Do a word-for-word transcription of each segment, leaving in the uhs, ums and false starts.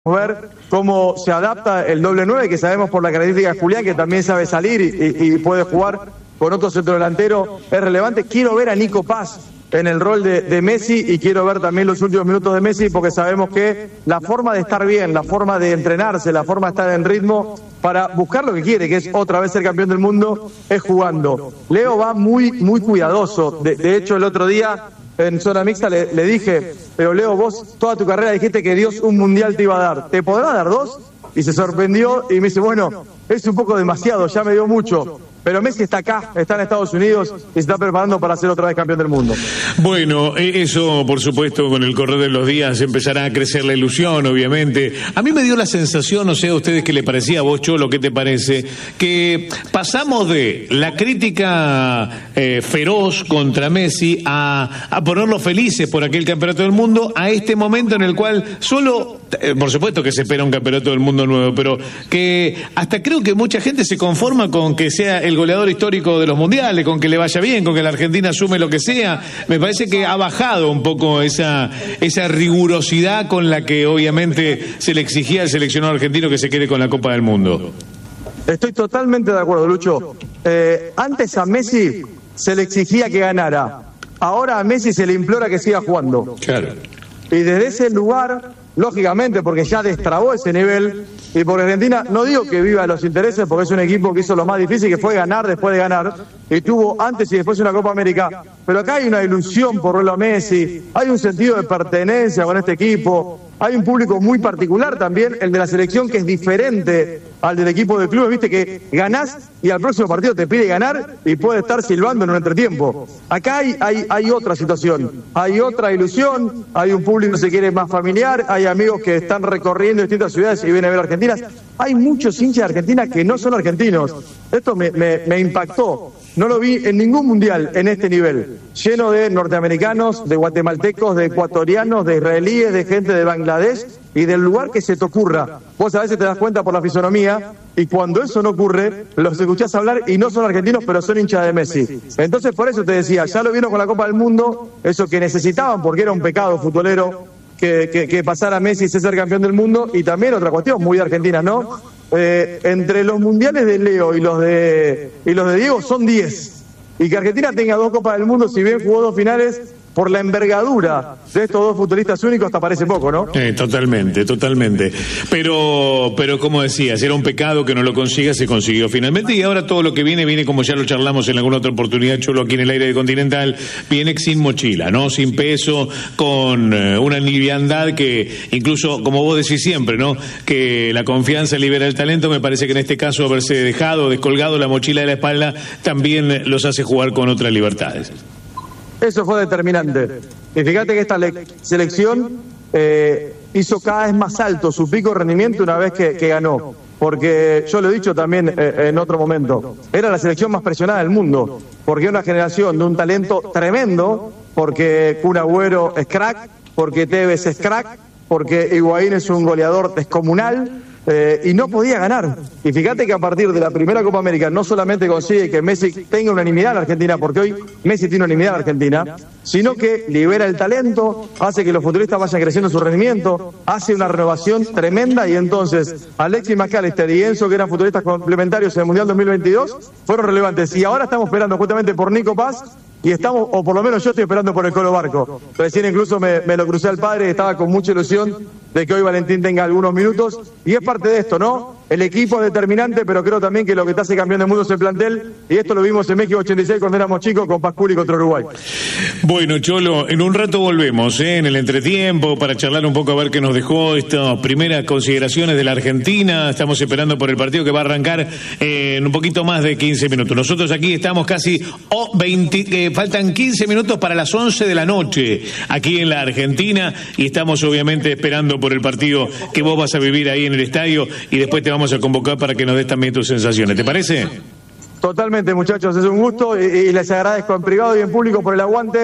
ver cómo se adapta el doble nueve, que sabemos por la característica de Julián, que también sabe salir y, y, y puede jugar con otro centrodelantero, es relevante. Quiero ver a Nico Paz en el rol de, de Messi y quiero ver también los últimos minutos de Messi, porque sabemos que la forma de estar bien, la forma de entrenarse, la forma de estar en ritmo para buscar lo que quiere, que es otra vez ser campeón del mundo, es jugando. Leo va muy, muy cuidadoso. De, de hecho, el otro día en zona mixta le, le dije, pero Leo, vos toda tu carrera dijiste que Dios un mundial te iba a dar, ¿te podrá dar dos? Y se sorprendió y me dice, bueno, es un poco demasiado, ya me dio mucho. Pero Messi está acá, está en Estados Unidos y se está preparando para ser otra vez campeón del mundo. Bueno, eso por supuesto con el correr de los días empezará a crecer la ilusión, obviamente. A mí me dio la sensación, no sé a ustedes qué le parecía, a vos Cholo, ¿qué te parece? Que pasamos de la crítica eh, feroz contra Messi a, a ponerlos felices por aquel campeonato del mundo, a este momento en el cual solo, eh, por supuesto que se espera un campeonato del mundo nuevo, pero que hasta creo que mucha gente se conforma con que sea el goleador histórico de los mundiales, con que le vaya bien, con que la Argentina asume lo que sea. Me parece que ha bajado un poco esa, esa rigurosidad con la que obviamente se le exigía al seleccionado argentino que se quede con la Copa del Mundo. Estoy totalmente de acuerdo, Lucho. Eh, antes a Messi se le exigía que ganara. Ahora a Messi se le implora que siga jugando. Claro. Y desde ese lugar, lógicamente, porque ya destrabó ese nivel, y por Argentina, no digo que viva los intereses, porque es un equipo que hizo lo más difícil, que fue ganar después de ganar, y tuvo antes y después una Copa América, pero acá hay una ilusión por verlo a Messi, hay un sentido de pertenencia con este equipo, hay un público muy particular también, el de la selección, que es diferente al del equipo de clubes, viste que ganás y al próximo partido te pide ganar y puede estar silbando en un entretiempo. Acá hay, hay, hay otra situación, hay otra ilusión, hay un público que se quiere más familiar, hay amigos que están recorriendo distintas ciudades y vienen a ver a Argentina. Hay muchos hinchas de Argentina que no son argentinos. Esto me, me, me impactó. No lo vi en ningún mundial en este nivel, lleno de norteamericanos, de guatemaltecos, de ecuatorianos, de israelíes, de gente de Bangladesh y del lugar que se te ocurra. Vos a veces te das cuenta por la fisonomía y cuando eso no ocurre, los escuchás hablar y no son argentinos, pero son hinchas de Messi. Entonces por eso te decía, ya lo vieron con la Copa del Mundo, eso que necesitaban porque era un pecado futbolero que, que, que pasara Messi y ser campeón del mundo, y también otra cuestión muy de Argentina, ¿no? Eh, entre los mundiales de Leo y los de y los de Diego son diez, y que Argentina tenga dos Copas del Mundo, si bien jugó dos finales, por la envergadura de estos dos futbolistas únicos, hasta parece poco, ¿no? Eh, totalmente, totalmente. Pero, pero como decías, era un pecado que no lo consiga, se consiguió finalmente, y ahora todo lo que viene, viene como ya lo charlamos en alguna otra oportunidad, Cholo, aquí en el aire de Continental, viene sin mochila, ¿no? Sin peso, con eh, una liviandad que, incluso, como vos decís siempre, ¿no? Que la confianza libera el talento. Me parece que en este caso haberse dejado, descolgado la mochila de la espalda, también los hace jugar con otras libertades. Eso fue determinante. Y fíjate que esta selección eh, hizo cada vez más alto su pico de rendimiento una vez que, que ganó. Porque yo lo he dicho también eh, en otro momento, era la selección más presionada del mundo. Porque era una generación de un talento tremendo, porque Kun Agüero es crack, porque Tevez es crack, porque Higuaín es un goleador descomunal. Eh, y no podía ganar. Y fíjate que a partir de la primera Copa América no solamente consigue que Messi tenga unanimidad en la Argentina, porque hoy Messi tiene unanimidad en la Argentina, sino que libera el talento, hace que los futbolistas vayan creciendo su rendimiento, hace una renovación tremenda, y entonces Alexis McAllister y Enzo, que eran futbolistas complementarios en el Mundial dos mil veintidós, fueron relevantes. Y ahora estamos esperando justamente por Nico Paz, y estamos, o por lo menos yo estoy esperando por el Colo Barco. Recién incluso me, me lo crucé al padre y estaba con mucha ilusión de que hoy Valentín tenga algunos minutos, y es parte de esto, ¿no? El equipo es determinante, pero creo también que lo que te hace campeón del mundo es el plantel, y esto lo vimos en México ochenta y seis cuando éramos chicos con Pasculi contra Uruguay. Bueno, Cholo, en un rato volvemos, ¿eh? En el entretiempo, para charlar un poco a ver qué nos dejó estas primeras consideraciones de la Argentina. Estamos esperando por el partido que va a arrancar en un poquito más de quince minutos. Nosotros aquí estamos casi oh, veinte, eh, faltan quince minutos para las once de la noche aquí en la Argentina, y estamos obviamente esperando por el partido que vos vas a vivir ahí en el estadio, y después te vamos a convocar para que nos des también tus sensaciones. ¿Te parece? Totalmente, muchachos, es un gusto, y, y les agradezco en privado y en público por el aguante.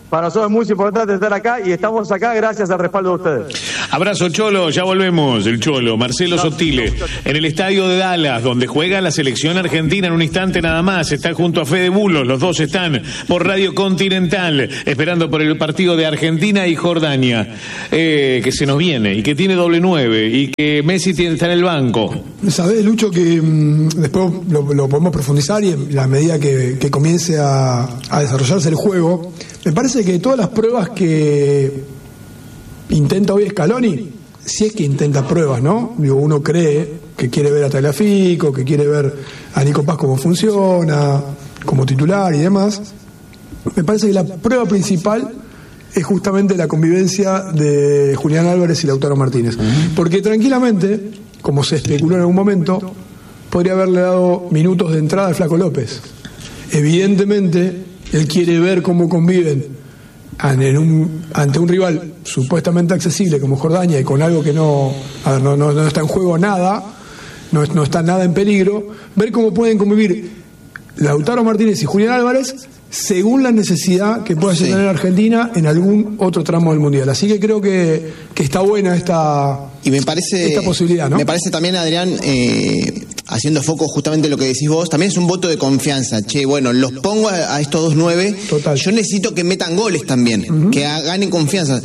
Para nosotros es muy importante estar acá y estamos acá gracias al respaldo de ustedes. Abrazo, Cholo, ya volvemos. El Cholo, Marcelo Sotile, en el estadio de Dallas, donde juega la selección argentina en un instante nada más. Está junto a Fede Bulos, los dos están por Radio Continental, esperando por el partido de Argentina y Jordania, eh, que se nos viene y que tiene doble nueve y que Messi tiene, está en el banco. Sabés, Lucho, que mmm, después lo, lo podemos profundizar y en la medida que, que comience a, a desarrollarse el juego, me parece que todas las pruebas que intenta hoy Scaloni, si es que intenta pruebas, ¿no? Digo, uno cree que quiere ver a Tagliafico, que quiere ver a Nico Paz cómo funciona, como titular y demás. Me parece que la prueba principal es justamente la convivencia de Julián Álvarez y Lautaro Martínez. Porque tranquilamente, como se especuló en algún momento, podría haberle dado minutos de entrada al Flaco López. Evidentemente, él quiere ver cómo conviven en un, ante un rival supuestamente accesible como Jordania y con algo que no, a ver, no, no, no está en juego nada, no, no está nada en peligro, ver cómo pueden convivir Lautaro Martínez y Julián Álvarez según la necesidad que pueda sí. tener Argentina en algún otro tramo del Mundial. Así que creo que, que está buena esta, y me parece, esta posibilidad, ¿no? Me parece también, Adrián, eh, haciendo foco justamente en lo que decís vos, también es un voto de confianza. Che, bueno, los pongo a, a estos dos nueve. Total. Yo necesito que metan goles también, uh-huh. que ganen confianza.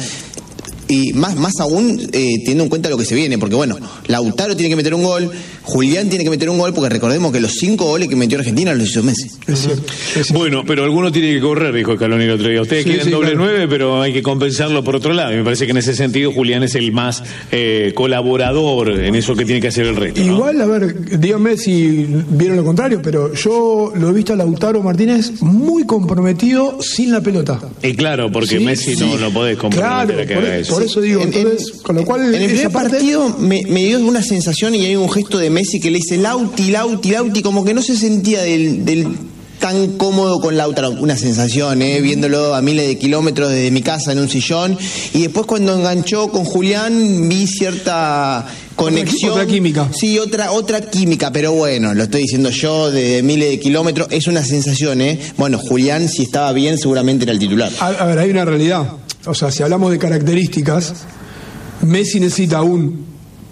Y más, más aún eh, teniendo en cuenta lo que se viene, porque bueno, Lautaro tiene que meter un gol, Julián tiene que meter un gol, porque recordemos que los cinco goles que metió Argentina los hizo Messi. Es cierto, es cierto. Bueno, pero alguno tiene que correr, dijo Scaloni el otro día. Ustedes sí, quieren sí, doble claro. nueve, pero hay que compensarlo por otro lado. Y me parece que en ese sentido Julián es el más eh, colaborador en eso que tiene que hacer el resto, ¿no? Igual, a ver, díganme si vieron lo contrario, pero yo lo he visto a Lautaro Martínez muy comprometido sin la pelota. Y claro, porque sí, Messi sí. no lo podés comprometer claro, a que haga eso. Por eso digo, en, entonces, en, con lo cual en el primer parte... partido me, me dio una sensación y hay un gesto de Messi que le dice Lauti, Lauti, Lauti, como que no se sentía del, del tan cómodo con Lautaro, una sensación, ¿eh? Viéndolo a miles de kilómetros desde mi casa en un sillón, y después cuando enganchó con Julián vi cierta conexión. Otra química. Sí, otra, otra química, pero bueno, lo estoy diciendo yo desde miles de kilómetros, es una sensación, ¿eh? Bueno, Julián si estaba bien seguramente era el titular. A, a ver, hay una realidad, o sea, si hablamos de características, Messi necesita un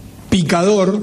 picador,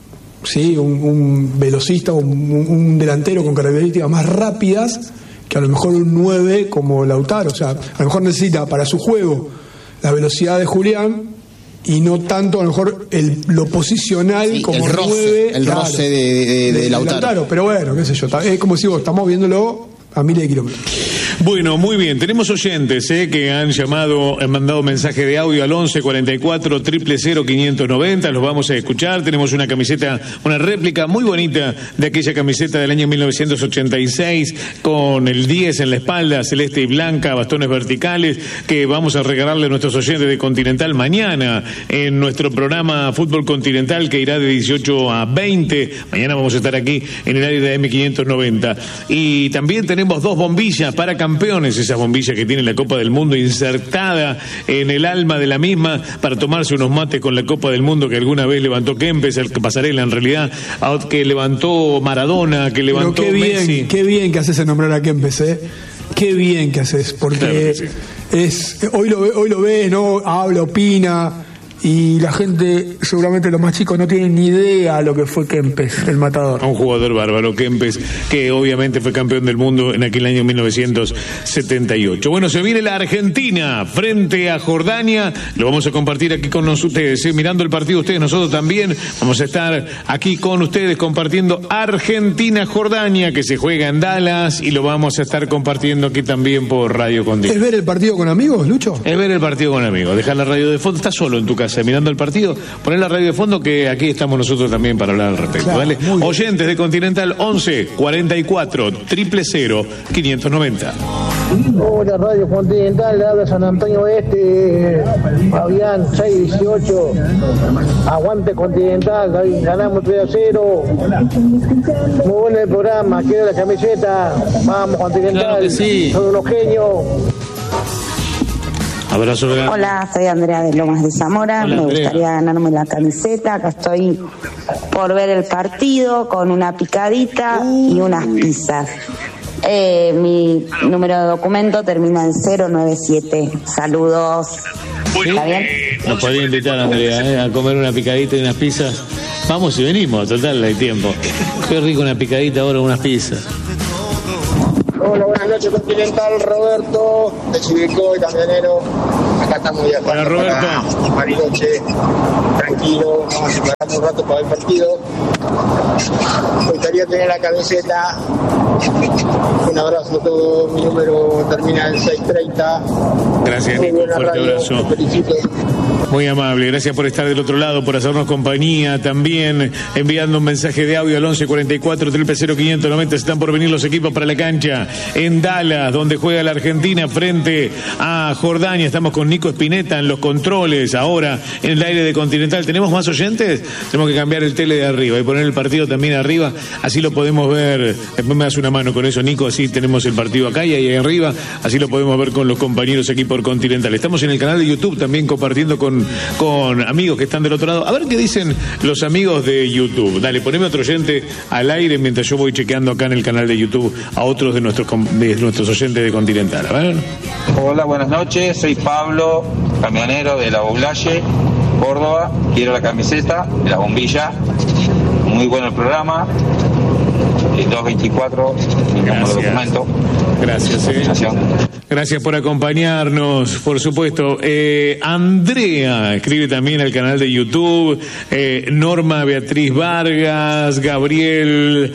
sí, un, un velocista, un, un delantero con características más rápidas que a lo mejor un nueve como Lautaro. O sea, a lo mejor necesita para su juego la velocidad de Julián y no tanto a lo mejor el, lo posicional sí, como el roce, nueve, el claro, roce de, de, de, de Lautaro. Lautaro. Pero bueno, qué sé yo, es como si vos estamos viéndolo a miles de kilómetros. Bueno, muy bien, tenemos oyentes eh, que han llamado, han mandado mensaje de audio al once cuarenta y cuatro, cero cero cero, quinientos noventa, los vamos a escuchar. Tenemos una camiseta, una réplica muy bonita de aquella camiseta del año mil novecientos ochenta y seis con el diez en la espalda, celeste y blanca, bastones verticales, que vamos a regalarle a nuestros oyentes de Continental mañana en nuestro programa Fútbol Continental, que irá de dieciocho a veinte. Mañana vamos a estar aquí en el área de M quinientos noventa. Y también tenemos dos bombillas para campeones, esas bombillas que tiene la Copa del Mundo insertada en el alma de la misma, para tomarse unos mates con la Copa del Mundo que alguna vez levantó Kempes, el Pasarela en realidad, que levantó Maradona, que levantó qué bien, Messi. Qué bien que haces en nombrar a Kempes, ¿eh? Qué bien que haces, porque claro que sí. es hoy lo hoy lo ves, ¿no? Habla, opina. Y la gente, seguramente los más chicos, no tienen ni idea lo que fue Kempes, el matador. Un jugador bárbaro, Kempes, que obviamente fue campeón del mundo en aquel año mil novecientos setenta y ocho. Bueno, se viene la Argentina frente a Jordania. Lo vamos a compartir aquí con ustedes, ¿eh? Mirando el partido ustedes, nosotros también. Vamos a estar aquí con ustedes compartiendo Argentina-Jordania, que se juega en Dallas, y lo vamos a estar compartiendo aquí también por Radio Continental. ¿Es ver el partido con amigos, Lucho? Es ver el partido con amigos. Dejar la radio de fondo, estás solo en tu casa mirando el partido, poner la radio de fondo, que aquí estamos nosotros también para hablar al respecto. Claro, ¿vale? Oyentes de Continental, once cuarenta y cuatro, cero cero cero, quinientos noventa. Hola, Radio Continental, le habla San Antonio Este, Fabián, seis dieciocho. Aguante Continental, ganamos tres a cero. Muy bueno el programa, quiero la camiseta. Vamos, Continental, claro que sí. Son unos genios. Abrazo. Hola, soy Andrea de Lomas de Zamora. Hola, me Andrea. Gustaría ganarme la camiseta. Acá estoy por ver el partido con una picadita uh, y unas pizzas. Eh, mi número de documento termina en cero nueve siete. Saludos. ¿Está bien? Nos podría invitar, Andrea, ¿eh? a comer una picadita y unas pizzas. Vamos y venimos, total, hay tiempo. Qué rico una picadita ahora, unas pizzas. Hola, buenas noches, Continental. Roberto, de Chivilcoy, camionero. Acá estamos ya. Hola, Roberto. Bariloche, tranquilo, vamos a esperar un rato para el partido. Me gustaría tener la camiseta. Un abrazo a todos, mi número termina en seiscientos treinta. Gracias, Nico, un fuerte abrazo. Te felicito. Muy amable, gracias por estar del otro lado, por hacernos compañía, también enviando un mensaje de audio al once cuarenta y cuatro, triple cero quinientos noventa. Están por venir los equipos para la cancha en Dallas, donde juega la Argentina frente a Jordania. Estamos con Nico Spinetta en los controles, ahora en el aire de Continental. ¿Tenemos más oyentes? Tenemos que cambiar el tele de arriba y poner el partido también arriba, así lo podemos ver. Después me das una mano con eso, Nico, así tenemos el partido acá y ahí arriba, así lo podemos ver con los compañeros aquí por Continental. Estamos en el canal de YouTube también compartiendo con con amigos que están del otro lado. A ver qué dicen los amigos de YouTube. Dale, poneme otro oyente al aire mientras yo voy chequeando acá en el canal de YouTube a otros de nuestros, de nuestros oyentes de Continental. A ver. Hola, buenas noches. Soy Pablo, camionero de La Boulaye, Córdoba. Quiero la camiseta de La Bombilla. Muy bueno el programa. dos veinticuatro, mi número de documento. Gracias, eh. Gracias por acompañarnos, por supuesto. Eh, Andrea escribe también al canal de YouTube. Eh, Norma Beatriz Vargas, Gabriel.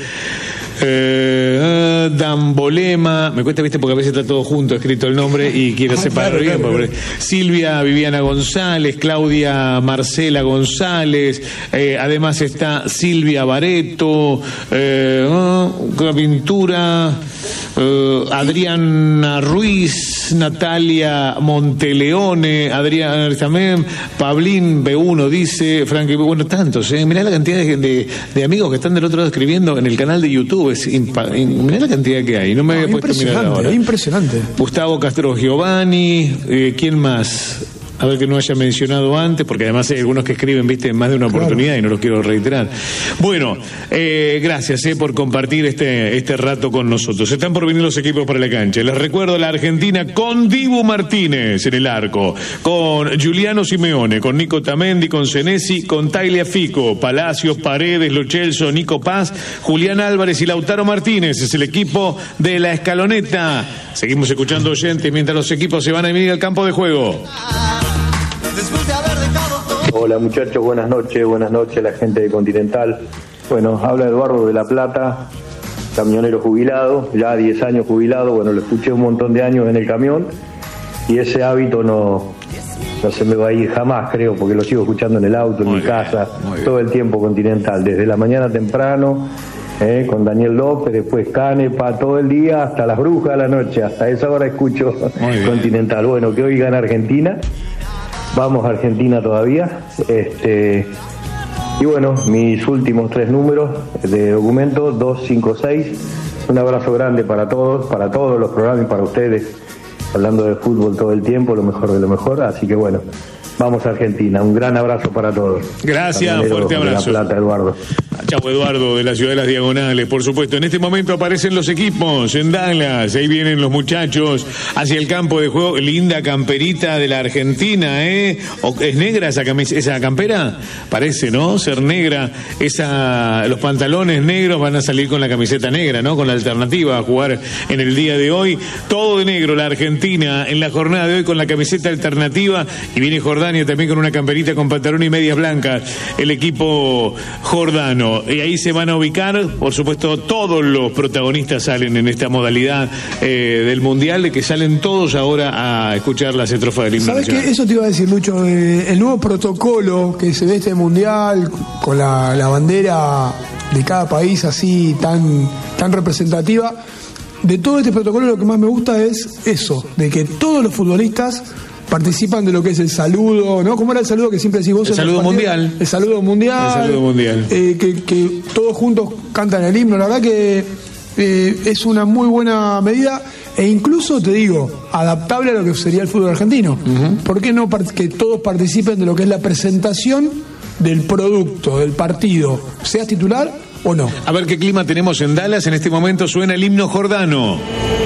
Eh, Dambolema, me cuesta, viste, porque a veces está todo junto escrito el nombre y quiero separar bien. Claro, claro. Silvia Viviana González, Claudia Marcela González, eh, además está Silvia Bareto, eh, oh, Pintura, eh, Adriana Ruiz, Natalia Monteleone, Adriana también, Pablín B uno dice, Frankie, bueno, tantos, eh, mirá la cantidad de, de, de amigos que están del otro lado escribiendo en el canal de YouTube. Es impa- mirá la cantidad que hay, no me no, había puesto a mirar ahora. Impresionante. Gustavo Castro Giovanni, eh, ¿quién más? A ver que no haya mencionado antes, porque además hay algunos que escriben, viste, en más de una oportunidad, claro, y no los quiero reiterar. Bueno, eh, gracias eh, por compartir este, este rato con nosotros. Están por venir los equipos para la cancha. Les recuerdo la Argentina con Dibu Martínez en el arco, con Giuliano Simeone, con Nico Tamendi, con Senesi, con Taglia Fico, Palacios, Paredes, Lo Celso, Nico Paz, Julián Álvarez y Lautaro Martínez. Es el equipo de la Escaloneta. Seguimos escuchando oyentes mientras los equipos se van a venir al campo de juego. Hola muchachos, buenas noches, buenas noches la gente de Continental. Bueno, habla Eduardo de La Plata, camionero jubilado, ya diez años jubilado. Bueno, lo escuché un montón de años en el camión y ese hábito no, no se me va a ir jamás, creo, porque lo sigo escuchando en el auto, en muy mi bien, casa, todo el tiempo Continental, desde la mañana temprano, eh, con Daniel López, después Canepa, todo el día, hasta las brujas de la noche, hasta esa hora escucho Continental. Bueno, que hoy gana Argentina. Vamos a Argentina todavía. Este, y bueno, mis últimos tres números de documento, dos cinco seis. Un abrazo grande para todos, para todos los programas y para ustedes, hablando de fútbol todo el tiempo, lo mejor de lo mejor. Así que bueno, vamos a Argentina. Un gran abrazo para todos. Gracias, Camionero, fuerte abrazo. De La Plata, Eduardo. Chau, Eduardo, de la ciudad de las Diagonales, por supuesto. En este momento aparecen los equipos en Dallas. Ahí vienen los muchachos hacia el campo de juego. Linda camperita de la Argentina, ¿eh? ¿Es negra esa, camis- esa campera? Parece, ¿no? Ser negra. Esa, los pantalones negros van a salir con la camiseta negra, ¿no? Con la alternativa a jugar en el día de hoy. Todo de negro, la Argentina en la jornada de hoy con la camiseta alternativa. Y viene Jordania también con una camperita con pantalón y medias blancas. El equipo jordano. Y ahí se van a ubicar, por supuesto, todos los protagonistas salen en esta modalidad eh, del Mundial, de que salen todos ahora a escuchar las estrofas del himno ¿Sabes nacional. qué? Eso te iba a decir, Lucho. Eh, el nuevo protocolo que se ve este Mundial, con la, la bandera de cada país así tan, tan representativa, de todo este protocolo lo que más me gusta es eso, de que todos los futbolistas participan de lo que es el saludo, ¿no? ¿Cómo era el saludo que siempre decís vos? El saludo mundial. El saludo mundial. El saludo mundial. Eh, que, que todos juntos cantan el himno. La verdad que eh, es una muy buena medida e incluso, te digo, adaptable a lo que sería el fútbol argentino. Uh-huh. ¿Por qué no part- que todos participen de lo que es la presentación del producto, del partido, seas titular ¿O no? A ver qué clima tenemos en Dallas. En este momento suena el himno jordano.